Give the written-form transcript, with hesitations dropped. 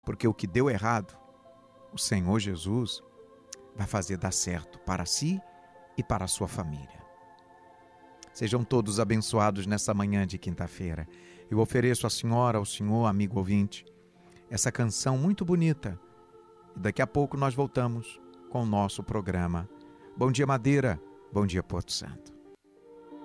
Porque o que deu errado, o Senhor Jesus vai fazer dar certo para si e para a sua família. Sejam todos abençoados nessa manhã de quinta-feira. Eu ofereço à senhora, ao senhor, amigo ouvinte, essa canção muito bonita. E daqui a pouco nós voltamos com o nosso programa. Bom dia, Madeira. Bom dia, Porto Santo.